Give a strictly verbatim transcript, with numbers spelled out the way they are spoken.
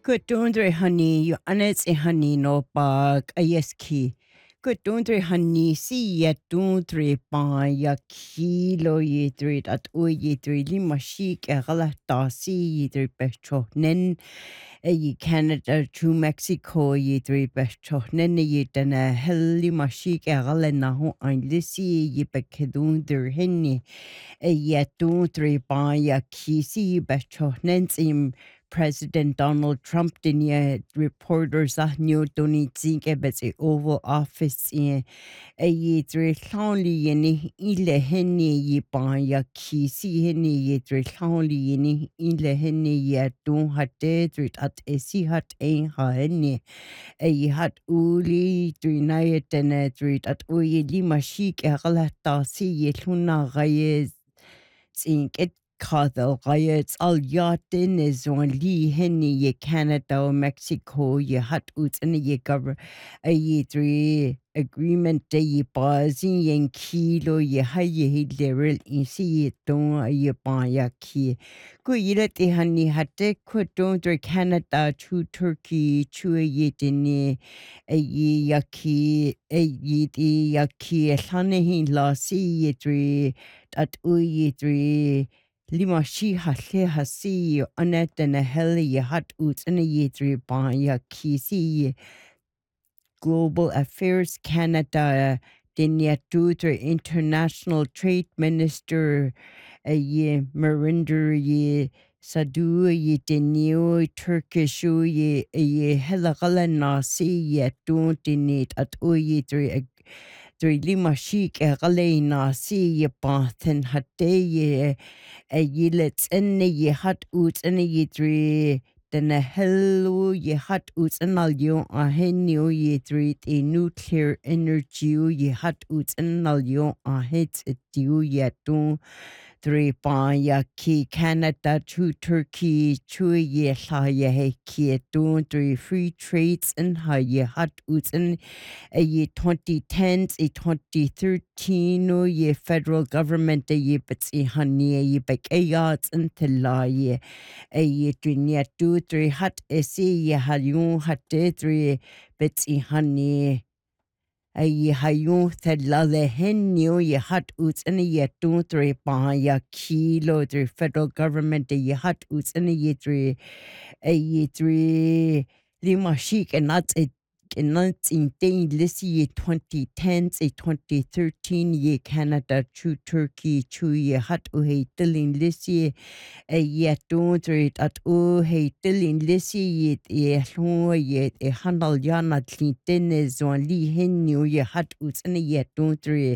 Kutundre honey, you anets e honey no bag a yeski. Kutundre honey, see yet dundre ba ya kilo ye dread at o ye dread lima chic a galata see ye dread betro nen a ye Canada to Mexico ye dread betro nen ye dana helly machik a galena ho ein lissi ye bekedundre henny a yet dundre ba ya kisi betro nensim. President Donald Trump dinia reporters a new doni zinke bet e Oval Office in a ye dre llawnli yni ile henni ye ba ya kisi henni ye dre llawnli yni ile henni ye don hatte dre at e si hat ein ha henni a ye hat uli dre na ye dene dre at o ye lima chic e galata si ye luna gaye zinke Kadal riots al yatin is on Lee Henny ye Canada or Mexico ye hat ut and ye govern a ye three agreement de ye bazin yen kilo ye ha ye level in see ye don a ye ba ya ki go ye let the honey hatte quit don't Canada to Turkey to a ye dini a ye yaki a ye di yaki a hanahin la see ye three at u ye three Lima shi ha lle ha si anet and a heli ye hat ut in a yedri ba ya kisi Global Affairs Canada Dinya Dutra International Trade Minister a ye Marinder ye Sadu ye Dinio Turkish ye a ye helagala nasi ye don't dinit at o yedri Dri lima chic a gale nasi ye bathen hat ye a yilets en ye hat ut en ye dri den a hello ye hat ut en al yon a henio ye dri a nuclear energy ye hat ut en al yon a het et diu ye don dri ba ya ki Canada to Turkey to ye ha ye he ki don dri free trades en ha ye hat ut en a ye twenty ten a twenty thirteen no ye federal government a ye bits e honey a ye bek a yards until la ye a ye dunya two three hat a see ye halyun hat three bits e honey a ye hayun tel la the henyo ye hat uts and ye two three ba ya kilo the federal government a ye hat uts and ye three a ye three lima chic and that's it in nineteen lisi ye twenty ten a twenty thirteen ye Canada to Turkey to ye hat o he tilling lisi a ye don't read at o he tilling lisi ye ye ho ye e handal yana clinton is on li hen ye hat uts and ye don't read